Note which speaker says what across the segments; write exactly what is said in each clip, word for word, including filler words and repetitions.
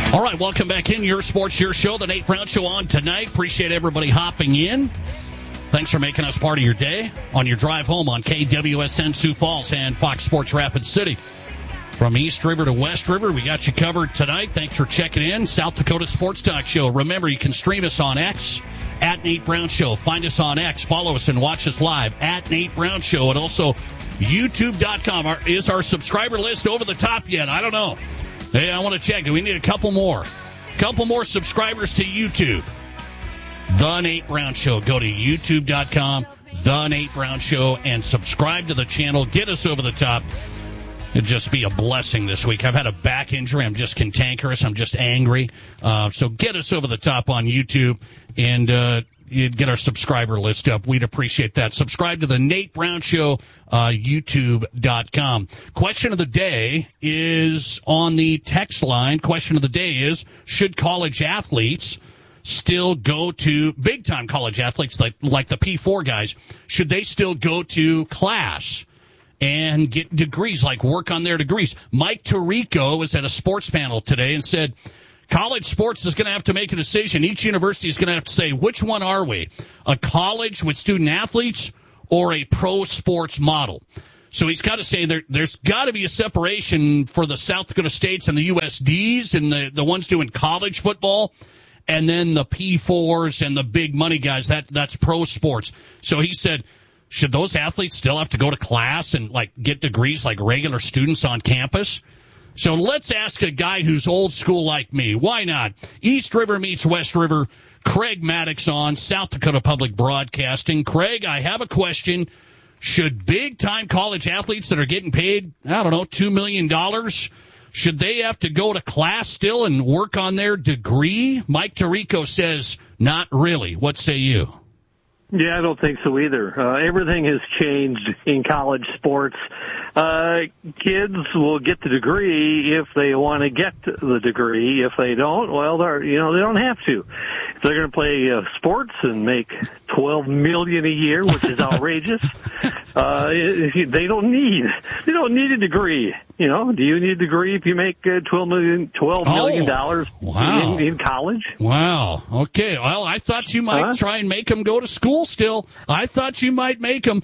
Speaker 1: All right, welcome back in. Your Sports, Your Show, the Nate Brown Show on tonight. Appreciate everybody hopping in. Thanks for making us part of your day on your drive home on K W S N Sioux Falls and Fox Sports Rapid City. From East River to West River, we got you covered tonight. Thanks for checking in. South Dakota Sports Talk Show. Remember, you can stream us on X, at Nate Brown Show. Find us on X. Follow us and watch us live, at Nate Brown Show. And also, YouTube dot com. Is our subscriber list over the top yet? I don't know. Hey, I want to check it. We need a couple more. couple more subscribers to YouTube. The Nate Brown Show. Go to YouTube dot com, The Nate Brown Show, and subscribe to the channel. Get us over the top. It'd just be a blessing this week. I've had a back injury. I'm just cantankerous. I'm just angry. Uh, so get us over the top on YouTube, and uh, you'd get our subscriber list up. We'd appreciate that. Subscribe to the Nate Brown Show, uh, YouTube dot com. Question of the day is on the text line. Question of the day is, should college athletes still go to, big-time college athletes like, like the P four guys, should they still go to class and get degrees, like work on their degrees? Mike Tirico was at a sports panel today and said, college sports is going to have to make a decision. Each university is going to have to say, which one are we? A college with student athletes or a pro sports model? So he's got to say there, there's got to be a separation for the South Dakota States and the U S Ds and the, the ones doing college football, and then the P fours and the big money guys. That that's pro sports. So he said, should those athletes still have to go to class and like get degrees like regular students on campus? So let's ask a guy who's old school like me. Why not? East River meets West River. Craig Maddox on South Dakota Public Broadcasting. Craig, I have a question. Should big-time college athletes that are getting paid, I don't know, two million dollars, should they have to go to class still and work on their degree? Mike Tirico says, not really. What say you?
Speaker 2: Yeah, I don't think so either. Uh, everything has changed in college sports. Uh, kids will get the degree if they want to get the degree. If they don't, well, they're, you know, they don't have to. If they're going to play uh, sports and make twelve million dollars a year, which is outrageous, uh, they don't need, they don't need a degree. You know, do you need a degree if you make uh, twelve million dollars, twelve million dollars
Speaker 1: oh, wow.
Speaker 2: in, in college?
Speaker 1: Wow. Okay. Well, I thought you might huh? try and make them go to school still. I thought you might make them.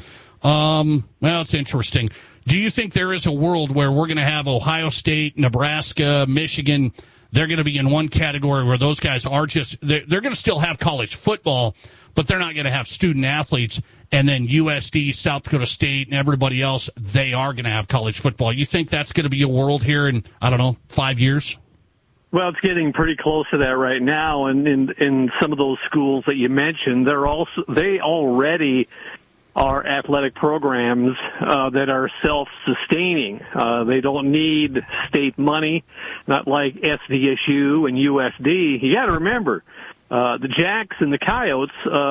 Speaker 1: Um, well, it's interesting. Do you think there is a world where we're going to have Ohio State, Nebraska, Michigan, they're going to be in one category where those guys are just, they're, they're going to still have college football, but they're not going to have student athletes, and then U S D, South Dakota State, and everybody else, they are going to have college football. You think that's going to be a world here in, I don't know, five years?
Speaker 2: Well, it's getting pretty close to that right now, and in, in some of those schools that you mentioned, they're also, they already are athletic programs uh, that are self-sustaining. Uh, they don't need state money, not like S D S U and U S D. You got to remember, uh, the Jacks and the Coyotes,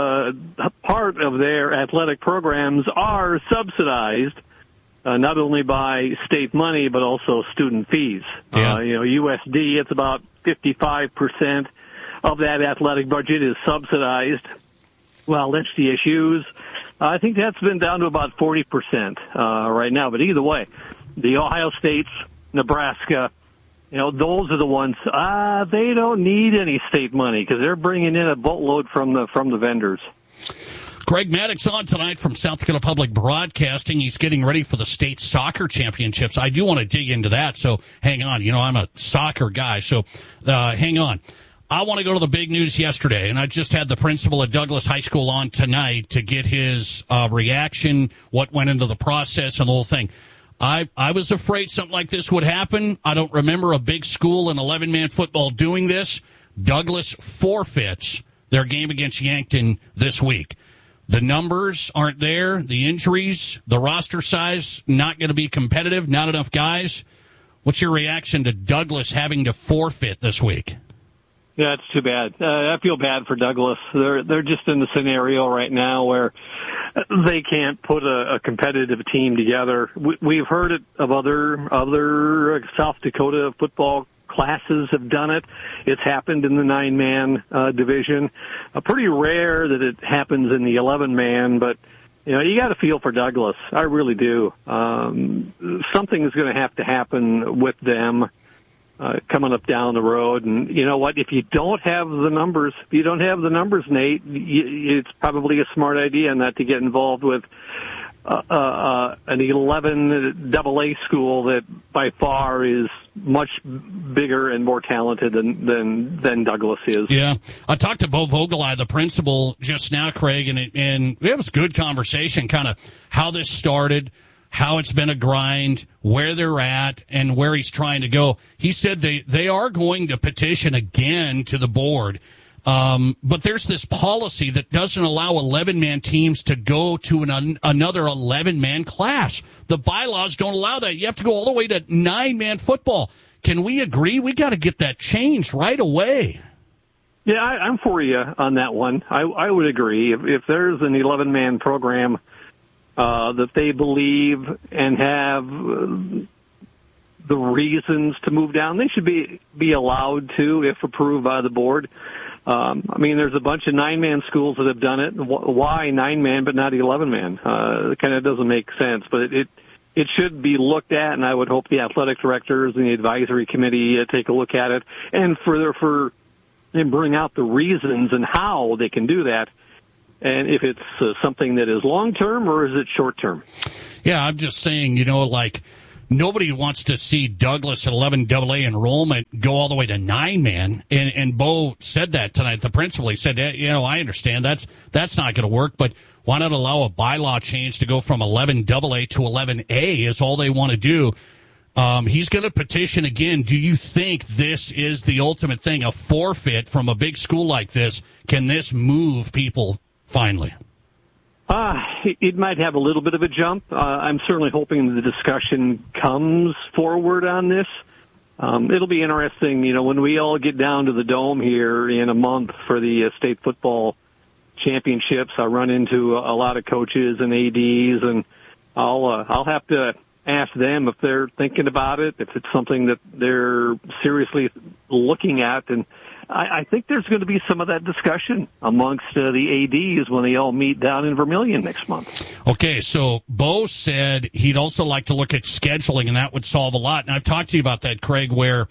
Speaker 2: uh, part of their athletic programs are subsidized, uh, not only by state money but also student fees.
Speaker 1: Yeah.
Speaker 2: Uh, you know, U S D, it's about fifty-five percent of that athletic budget is subsidized. Well, S D S U's, I think that's been down to about forty percent uh, right now. But either way, the Ohio States, Nebraska, you know, those are the ones, uh, they don't need any state money because they're bringing in a boatload from the from the vendors.
Speaker 1: Craig Maddox on tonight from South Dakota Public Broadcasting. He's getting ready for the state soccer championships. I do want to dig into that, so hang on. You know, I'm a soccer guy, so uh, hang on. I want to go to the big news yesterday, and I just had the principal at Douglas High School on tonight to get his uh, reaction, what went into the process, and the whole thing. I, I was afraid something like this would happen. I don't remember a big school in eleven-man football doing this. Douglas forfeits their game against Yankton this week. The numbers aren't there. The injuries, the roster size, not going to be competitive, not enough guys. What's your reaction to Douglas having to forfeit this week?
Speaker 2: Yeah, it's too bad. Uh, I feel bad for Douglas. They're they're just in the scenario right now where they can't put a, a competitive team together. We, we've heard it of other other South Dakota football classes have done it. It's happened in the nine-man uh, division. Uh, pretty rare that it happens in the eleven-man, but you know, you got to feel for Douglas. I really do. Um, something is going to have to happen with them. uh, coming up down the road. And you know what? If you don't have the numbers, if you don't have the numbers, Nate, you, it's probably a smart idea not to get involved with uh, uh, an eleven double A school that by far is much bigger and more talented than than, than Douglas is.
Speaker 1: Yeah, I talked to Bo Vogelai, the principal, just now, Craig, and it, and it was a good conversation, kind of how this started, how it's been a grind, where they're at, and where he's trying to go. He said they, they are going to petition again to the board, um, but there's this policy that doesn't allow eleven-man teams to go to an, an, another eleven-man class. The bylaws don't allow that. You have to go all the way to nine-man football. Can we agree? We got to get that changed right away.
Speaker 2: Yeah, I, I'm for you on that one. I, I would agree. If, if there's an eleven-man program Uh, that they believe and have uh, the reasons to move down, they should be be allowed to, if approved by the board. Um, I mean, there's a bunch of nine-man schools that have done it. Why nine-man but not eleven-man? Uh, it kind of doesn't make sense, but it, it it should be looked at, and I would hope the athletic directors and the advisory committee uh, take a look at it and further for and bring out the reasons and how they can do that. And if it's uh, something that is long-term or is it short-term?
Speaker 1: Yeah, I'm just saying, you know, like, nobody wants to see Douglas at eleven double A enrollment go all the way to nine-man. And, and Bo said that tonight, the principal. He said, you know, I understand that's that's not going to work, but why not allow a bylaw change to go from eleven double A to eleven A is all they want to do. Um, he's going to petition again. Do you think this is the ultimate thing, a forfeit from a big school like this? Can this move people finally?
Speaker 2: Uh, it might have a little bit of a jump. Uh, I'm certainly hoping the discussion comes forward on this. Um, it'll be interesting, you know, when we all get down to the Dome here in a month for the uh, state football championships. I'll run into a, a lot of coaches and A Ds, and I'll uh, I'll have to ask them if they're thinking about it, if it's something that they're seriously looking at. And I, I think there's going to be some of that discussion amongst uh, the A Ds when they all meet down in Vermillion next month.
Speaker 1: Okay, so Bo said he'd also like to look at scheduling, and that would solve a lot. And I've talked to you about that, Craig, where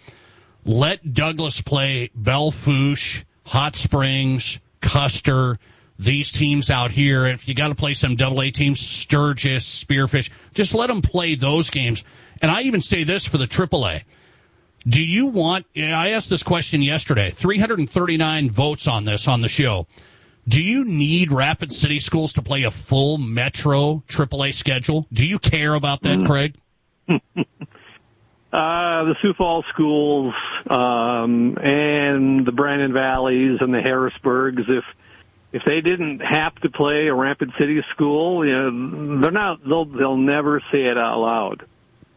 Speaker 1: let Douglas play Belle Fourche, Hot Springs, Custer, these teams out here. If you got to play some double A teams, Sturgis, Spearfish, just let them play those games. And I even say this for the triple A. Do you want, I asked this question yesterday, three hundred thirty-nine votes on this on the show. Do you need Rapid City schools to play a full Metro triple A schedule? Do you care about that, mm. Craig?
Speaker 2: uh, the Sioux Falls schools um, and the Brandon Valleys and the Harrisburgs, if if they didn't have to play a Rapid City school, you know, they're not, they'll, they'll never say it out loud.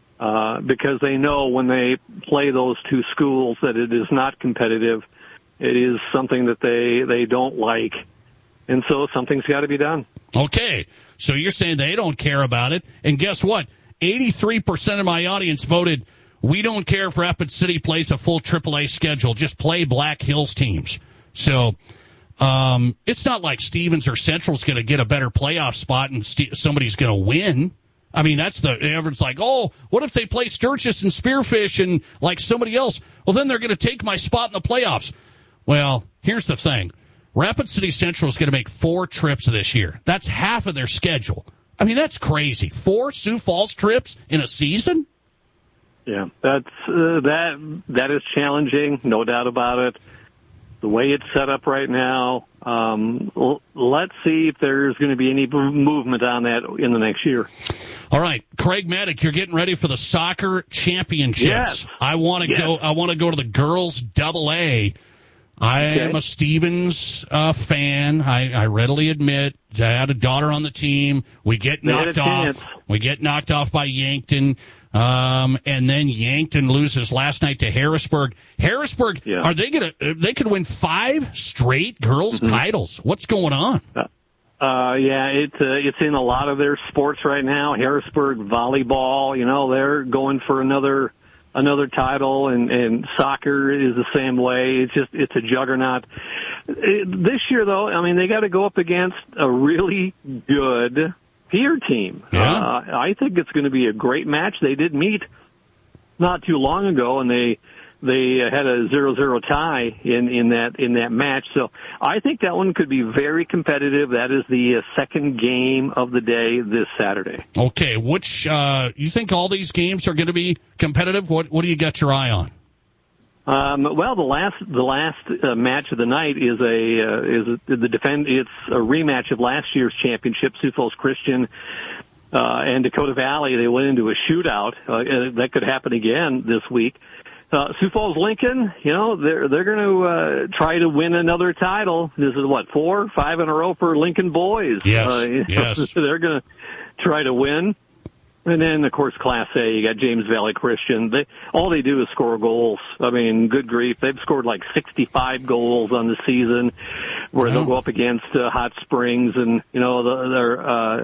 Speaker 2: Uh, because they know when they play those two schools that it is not competitive. It is something that they, they don't like. And so something's got to be done.
Speaker 1: Okay. So you're saying they don't care about it. And guess what? eighty-three percent of my audience voted, we don't care if Rapid City plays a full triple A schedule. Just play Black Hills teams. So um, it's not like Stevens or Central's going to get a better playoff spot and st- somebody's going to win. I mean, that's the, everyone's like, oh, what if they play Sturgis and Spearfish and like somebody else? Well, then they're going to take my spot in the playoffs. Well, here's the thing. Rapid City Central is going to make four trips this year. That's half of their schedule. I mean, that's crazy. Four Sioux Falls trips in a season?
Speaker 2: Yeah, that's, uh, that, that is challenging, no doubt about it. The way it's set up right now, um, l- let's see if there's going to be any movement on that in the next year.
Speaker 1: All right, Craig Maddock, you're getting ready for the soccer championships.
Speaker 2: Yes.
Speaker 1: I want to
Speaker 2: yes.
Speaker 1: go. I want to go to the girls' double A. I okay. am a Stevens uh, fan. I, I readily admit. I had a daughter on the team. We get
Speaker 2: they
Speaker 1: knocked off.
Speaker 2: Chance.
Speaker 1: We get knocked off by Yankton. Um, and then Yankton loses last night to Harrisburg. Harrisburg, yeah. are they gonna? They could win five straight girls' mm-hmm. titles. What's going on?
Speaker 2: Uh, uh yeah, it's uh, it's in a lot of their sports right now. Harrisburg volleyball, you know, they're going for another another title, and and soccer is the same way. It's just it's a juggernaut. It, this year, though, I mean, they got to go up against a really good Pierre team.
Speaker 1: Yeah.
Speaker 2: Uh, I think it's going to be a great match. They did meet not too long ago, and they they had a zero zero tie in, in that in that match. So I think that one could be very competitive. That is the uh, second game of the day this Saturday.
Speaker 1: Okay, which uh, you think all these games are going to be competitive? What what do you got your eye on?
Speaker 2: Um, well, the last the last uh, match of the night is a uh, is a, the defend. It's a rematch of last year's championship, Sioux Falls Christian uh, and Dakota Valley. They went into a shootout. Uh, that could happen again this week. Uh, Sioux Falls Lincoln, you know, they're, they're going to, uh, try to win another title. This is what, four, five in a row for Lincoln boys.
Speaker 1: Yes,
Speaker 2: uh,
Speaker 1: yes.
Speaker 2: They're going to try to win. And then, of course, Class A, you got James Valley Christian. They, all they do is score goals. I mean, good grief. They've scored like sixty-five goals on the season, where they'll go up against uh, Hot Springs and, you know, the, their,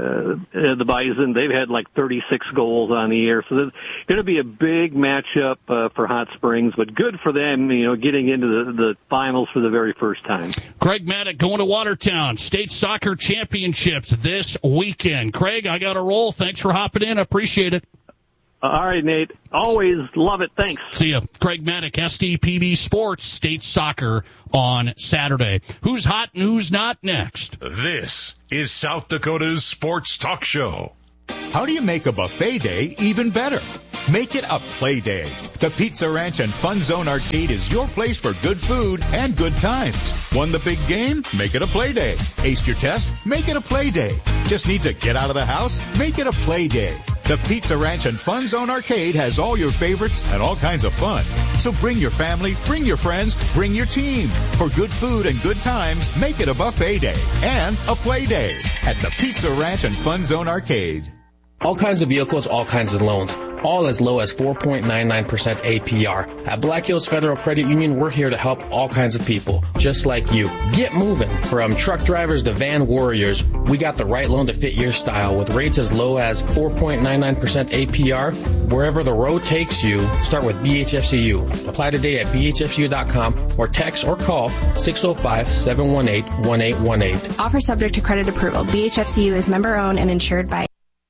Speaker 2: uh, the Bison. They've had like thirty-six goals on the year. So there's going to be a big matchup uh, for Hot Springs, but good for them, you know, getting into the, the finals for the very first time.
Speaker 1: Craig Maddock going to Watertown. State Soccer Championships this weekend. Craig, I got to roll. Thanks for hopping in. Appreciate it.
Speaker 2: All right, Nate. Always love it. Thanks.
Speaker 1: See ya. Craig Maddock, S D P B Sports, State Soccer on Saturday. Who's hot and who's not next?
Speaker 3: This is South Dakota's Sports Talk Show.
Speaker 4: How do you make a buffet day even better? Make it a play day. The Pizza Ranch and Fun Zone Arcade is your place for good food and good times. Won the big game? Make it a play day. Aced your test? Make it a play day. Just need to get out of the house? Make it a play day. The Pizza Ranch and Fun Zone Arcade has all your favorites and all kinds of fun. So bring your family, bring your friends, bring your team. For good food and good times, make it a buffet day and a play day at the Pizza Ranch and Fun Zone Arcade.
Speaker 5: All kinds of vehicles, all kinds of loans, all as low as four point nine nine percent A P R. At Black Hills Federal Credit Union, we're here to help all kinds of people, just like you. Get moving. From truck drivers to van warriors, we got the right loan to fit your style with rates as low as four point nine nine percent A P R. Wherever the road takes you, start with B H F C U. Apply today at B H F C U dot com or text or call six oh five, seven one eight, one eight one eight.
Speaker 6: Offer subject to credit approval. B H F C U is member owned and insured by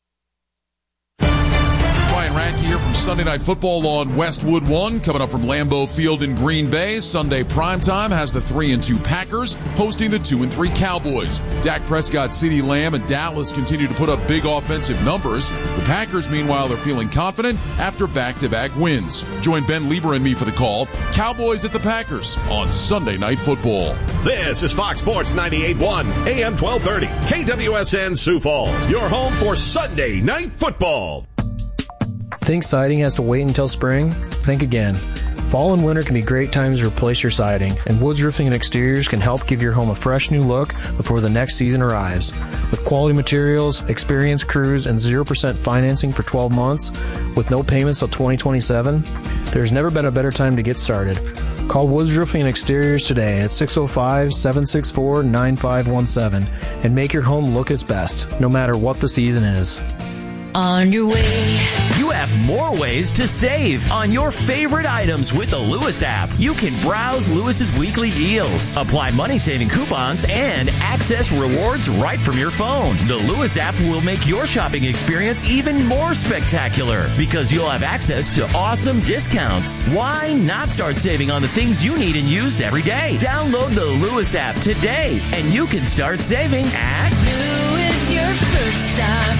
Speaker 7: here from Sunday Night Football on Westwood One, coming up from Lambeau Field in Green Bay. Sunday primetime has the three and two Packers hosting the two and three Cowboys. Dak Prescott, CeeDee Lamb, and Dallas continue to put up big offensive numbers. The Packers, meanwhile, are feeling confident after back-to-back wins. Join Ben Lieber and me for the call. Cowboys at the Packers on Sunday Night Football.
Speaker 3: This is Fox Sports ninety-eight point one, A M twelve thirty, K W S N Sioux Falls, your home for Sunday Night Football.
Speaker 8: Think siding has to wait until spring? Think again. Fall and winter can be great times to replace your siding, and Woods Roofing and Exteriors can help give your home a fresh new look before the next season arrives. With quality materials, experienced crews, and zero percent financing for twelve months, with no payments till twenty twenty-seven, there's never been a better time to get started. Call Woods Roofing and Exteriors today at six oh five, seven six four, nine five one seven and make your home look its best, no matter what the season is.
Speaker 9: On your way. You have more ways to save on your favorite items with the Lewis app. You can browse Lewis's weekly deals, apply money-saving coupons, and access rewards right from your phone. The Lewis app will make your shopping experience even more spectacular because you'll have access to awesome discounts. Why not start saving on the things you need and use every day? Download the Lewis app today, and you can start saving at
Speaker 10: Lewis, your first stop.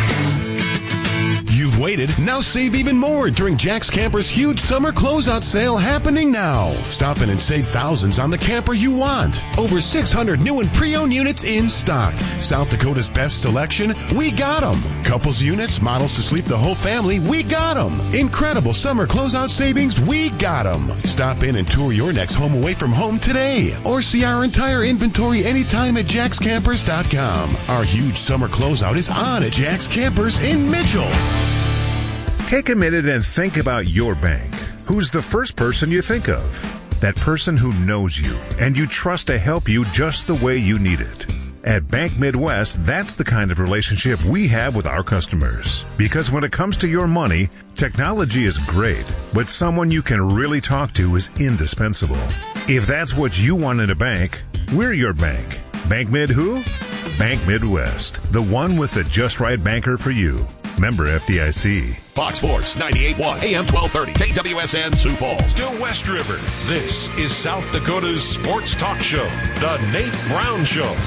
Speaker 3: You've waited, now save even more during Jack's Camper's huge summer closeout sale happening now. Stop in and save thousands on the camper you want. Over six hundred new and pre-owned units in stock. South Dakota's best selection, we got them. Couples units, models to sleep the whole family, we got them. Incredible summer closeout savings, we got them. Stop in and tour your next home away from home today. Or see our entire inventory anytime at jacks campers dot com. Our huge summer closeout is on at Jack's Campers in Mitchell.
Speaker 11: Take a minute and think about your bank. Who's the first person you think of? That person who knows you and you trust to help you just the way you need it. At Bank Midwest, that's the kind of relationship we have with our customers. Because when it comes to your money, technology is great, but someone you can really talk to is indispensable. If that's what you want in a bank, we're your bank. Bank Mid who? Bank Midwest, the one with the just right banker for you. Member F D I C.
Speaker 12: Fox Sports ninety-eight point one, A M twelve thirty, K W S N Sioux Falls.
Speaker 13: Still West River. This is South Dakota's sports talk show, The Nate Brown Show.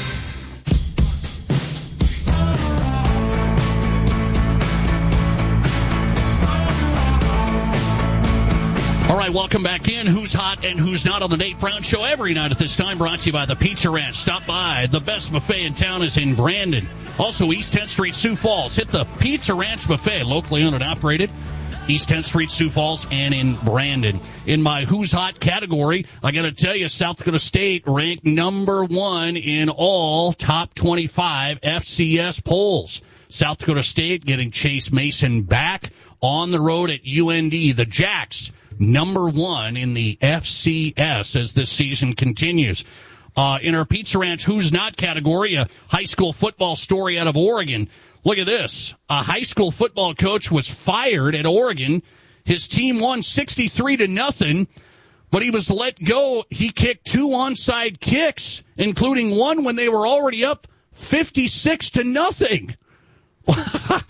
Speaker 1: All right, welcome back in. Who's hot and who's not on the Nate Brown Show every night at this time, brought to you by the Pizza Ranch. Stop by. The best buffet in town is in Brandon. Also, East tenth Street, Sioux Falls. Hit the Pizza Ranch Buffet, locally owned and operated. East tenth Street, Sioux Falls, and in Brandon. In my Who's Hot category, I got to tell you, South Dakota State ranked number one in all top twenty-five F C S polls. South Dakota State getting Chase Mason back on the road at U N D. The Jacks, number one in the F C S as this season continues. Uh, in our Pizza Ranch Who's Not category, a high school football story out of Oregon. Look at this. A high school football coach was fired at Oregon. His team won sixty-three to nothing, but he was let go. He kicked two onside kicks, including one when they were already up fifty-six to nothing. uh,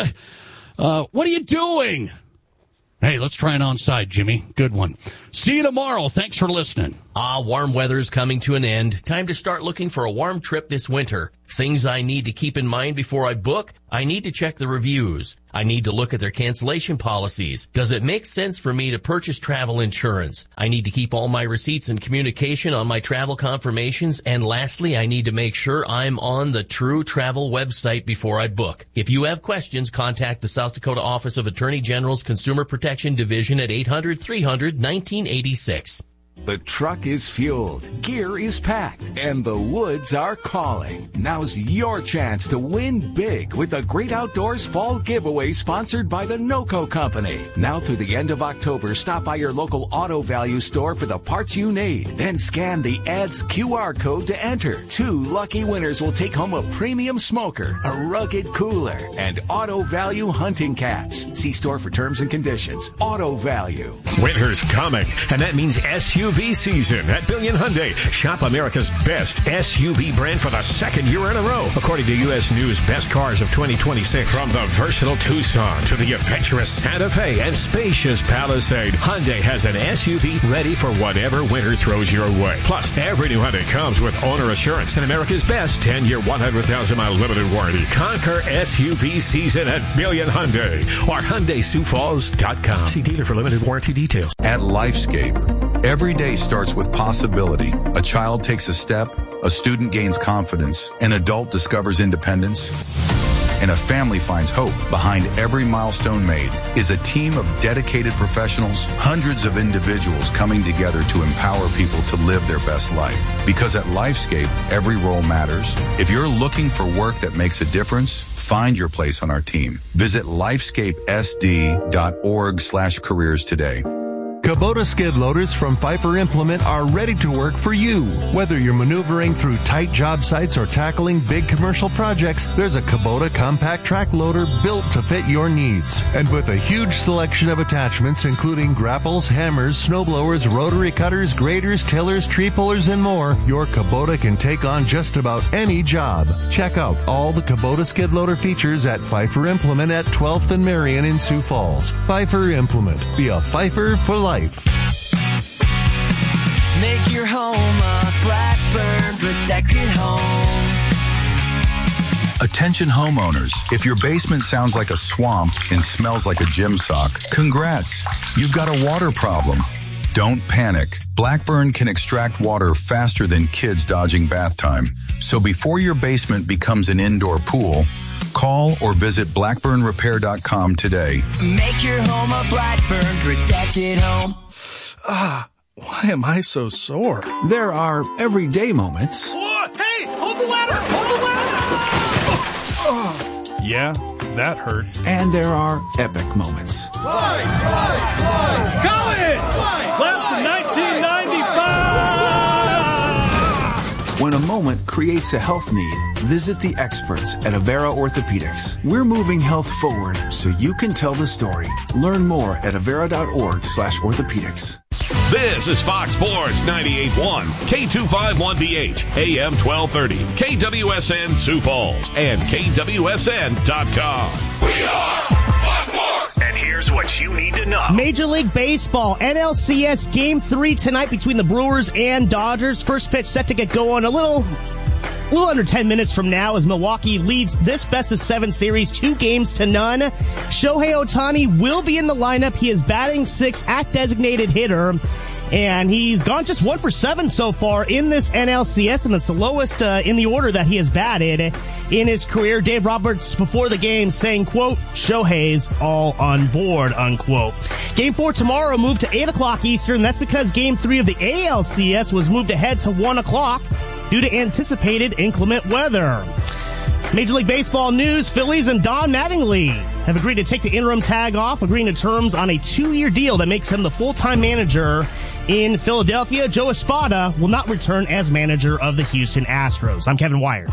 Speaker 1: what are you doing? Hey, let's try an onside, Jimmy. Good one. See you tomorrow. Thanks for listening.
Speaker 14: Ah, warm weather's coming to an end. Time to start looking for a warm trip this winter. Things I need to keep in mind before I book. I need to check the reviews. I need to look at their cancellation policies. Does it make sense for me to purchase travel insurance? I need to keep all my receipts and communication on my travel confirmations. And lastly, I need to make sure I'm on the True Travel website before I book. If you have questions, contact the South Dakota Office of Attorney General's Consumer Protection Division at eight hundred, three hundred, nineteen eighty-six.
Speaker 15: The truck is fueled, gear is packed, and the woods are calling. Now's your chance to win big with the Great Outdoors Fall Giveaway sponsored by the NOCO Company. Now through the end of October, stop by your local Auto Value store for the parts you need. Then scan the ad's Q R code to enter. Two lucky winners will take home a premium smoker, a rugged cooler, and Auto Value hunting caps. See store for terms and conditions. Auto Value.
Speaker 13: Winter's coming, and that means S U V season at Billion Hyundai. Shop America's best S U V brand for the second year in a row, according to U S News Best Cars of twenty twenty-six. From the versatile Tucson to the adventurous Santa Fe and spacious Palisade, Hyundai has an S U V ready for whatever winter throws your way. Plus, every new Hyundai comes with owner assurance and America's best ten-year, one hundred thousand mile limited warranty. Conquer S U V season at Billion Hyundai or Hyundai Sioux Falls dot com. See dealer for limited warranty details.
Speaker 16: At Lifescape, every day starts with possibility. A child takes a step, a student gains confidence, an adult discovers independence, and a family finds hope. Behind every milestone made is a team of dedicated professionals, hundreds of individuals coming together to empower people to live their best life. Because at Lifescape, every role matters. If you're looking for work that makes a difference, find your place on our team. Visit lifescapesd.org slash careers today.
Speaker 17: Kubota skid loaders from Pfeiffer Implement are ready to work for you. Whether you're maneuvering through tight job sites or tackling big commercial projects, there's a Kubota compact track loader built to fit your needs. And with a huge selection of attachments, including grapples, hammers, snowblowers, rotary cutters, graders, tillers, tree pullers, and more, your Kubota can take on just about any job. Check out all the Kubota skid loader features at Pfeiffer Implement at twelfth and Marion in Sioux Falls. Pfeiffer Implement. Be a Pfeiffer for life.
Speaker 10: Make your home a Blackburn protected home.
Speaker 16: Attention homeowners, if your basement sounds like a swamp and smells like a gym sock, congrats, you've got a water problem. Don't panic. Blackburn can extract water faster than kids dodging bath time. So before your basement becomes an indoor pool, call or visit blackburn repair dot com today.
Speaker 10: Make your home a Blackburn protected home.
Speaker 18: Ah, why am I so sore? There are everyday moments.
Speaker 19: Whoa, hey, hold the ladder! Hold the ladder!
Speaker 18: Oh.
Speaker 20: Yeah, that hurt.
Speaker 18: And there are epic moments.
Speaker 19: Slide, slide, slide! College! Slide,
Speaker 20: Class of nineteen ninety-five!
Speaker 18: When a moment creates a health need, visit the experts at Avera Orthopedics. We're moving health forward so you can tell the story. Learn more at avera.org slash orthopedics.
Speaker 13: This is Fox Sports ninety-eight point one, K two fifty-one B H, A M twelve thirty, K W S N Sioux Falls, and K W S N dot com.
Speaker 12: We are Fox Sports.
Speaker 13: And here's what you need to know.
Speaker 21: Major League Baseball, N L C S Game three tonight between the Brewers and Dodgers. First pitch set to get going a little... A little under ten minutes from now as Milwaukee leads this best of seven series two games to none. Shohei Ohtani will be in the lineup. He is batting sixth at designated hitter. And he's gone just one for seven so far in this N L C S, and it's the lowest uh, in the order that he has batted in his career. Dave Roberts before the game saying, quote, Shohei's all on board, unquote. Game four tomorrow moved to eight o'clock Eastern. That's because game three of the A L C S was moved ahead to one o'clock due to anticipated inclement weather. Major League Baseball news, Phillies and Don Mattingly have agreed to take the interim tag off, agreeing to terms on a two-year deal that makes him the full-time manager in Philadelphia. Joe Espada will not return as manager of the Houston Astros. I'm Kevin Wyatt.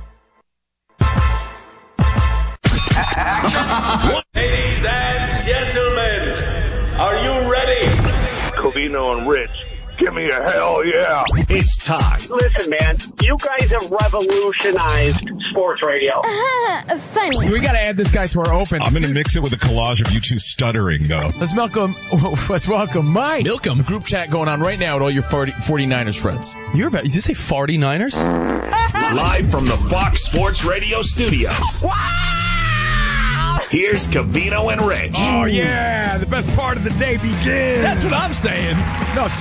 Speaker 19: Ladies and gentlemen, are you ready?
Speaker 22: Covino and Rich. Give me a hell yeah.
Speaker 13: It's time.
Speaker 23: Listen, man, you guys have revolutionized sports radio.
Speaker 24: Uh, funny.
Speaker 25: We got to add this guy to our open.
Speaker 26: I'm going to mix it with a collage of you two stuttering, though.
Speaker 25: Let's welcome, let's welcome Mike.
Speaker 27: Milcom. Group chat going on right now with all your forty-niners friends.
Speaker 25: You're about, did you say forty-niners?
Speaker 13: Live from the Fox Sports Radio studios. Wow! Here's Covino and Rich.
Speaker 25: Oh, yeah. The best part of the day begins.
Speaker 27: That's what I'm saying.
Speaker 25: No,